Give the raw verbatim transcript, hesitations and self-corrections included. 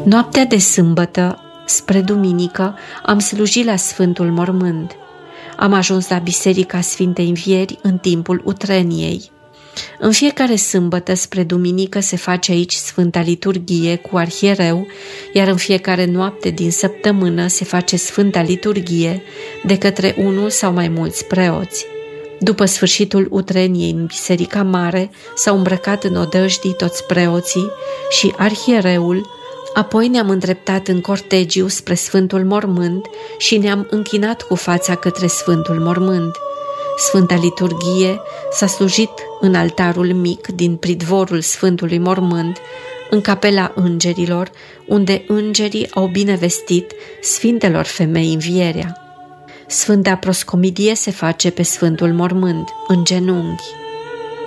Noaptea de sâmbătă, spre duminică, am slujit la Sfântul Mormânt. Am ajuns la Biserica Sfintei Învieri în timpul utreniei. În fiecare sâmbătă spre duminică se face aici Sfânta Liturghie cu arhiereu, iar în fiecare noapte din săptămână se face Sfânta Liturghie de către unul sau mai mulți preoți. După sfârșitul utreniei în Biserica Mare s-au îmbrăcat în odăjdii toți preoții și arhiereul. Apoi ne-am îndreptat în cortegiu spre Sfântul Mormânt și ne-am închinat cu fața către Sfântul Mormânt. Sfânta Liturghie s-a slujit în altarul mic din pridvorul Sfântului Mormânt, în capela îngerilor, unde îngerii au binevestit Sfintelor Femei învierea. Sfânta Proscomidie se face pe Sfântul Mormânt, în genunchi.